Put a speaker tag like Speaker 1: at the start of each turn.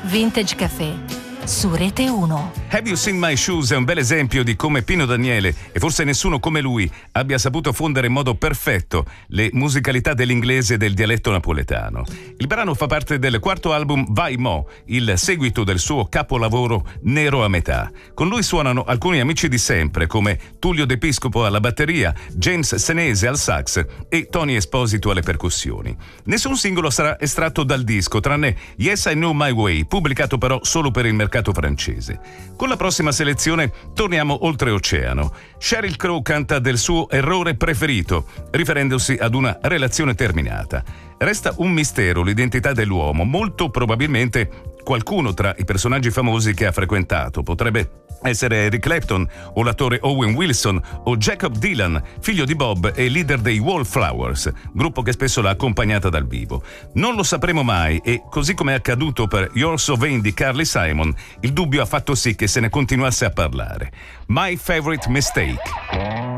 Speaker 1: Vintage Café su Rete 1.
Speaker 2: Have You Seen My Shoes è un bel esempio di come Pino Daniele, e forse nessuno come lui, abbia saputo fondere in modo perfetto le musicalità dell'inglese e del dialetto napoletano. Il brano fa parte del quarto album Vai Mo, il seguito del suo capolavoro Nero a metà. Con lui suonano alcuni amici di sempre come Tullio De Piscopo alla batteria, James Senese al sax e Tony Esposito alle percussioni. Nessun singolo sarà estratto dal disco, tranne Yes I Know My Way, pubblicato però solo per il mercato francese. Con la prossima selezione torniamo oltreoceano. Sheryl Crow canta del suo errore preferito, riferendosi ad una relazione terminata. Resta un mistero l'identità dell'uomo, molto probabilmente qualcuno tra i personaggi famosi che ha frequentato. Potrebbe essere Eric Clapton o l'attore Owen Wilson o Jacob Dylan, figlio di Bob e leader dei Wallflowers, gruppo che spesso l'ha accompagnata dal vivo. Non lo sapremo mai e, così come è accaduto per You're So Vain di Carly Simon, il dubbio ha fatto sì che se ne continuasse a parlare. My Favorite Mistake.